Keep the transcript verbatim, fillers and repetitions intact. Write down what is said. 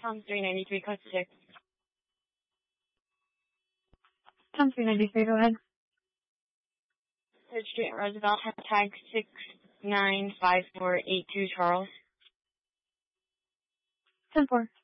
Tom three ninety-three, code six. Tom three ninety-three, go ahead. Third Street, Roosevelt, tag six nine five four eight two, Charles. ten four.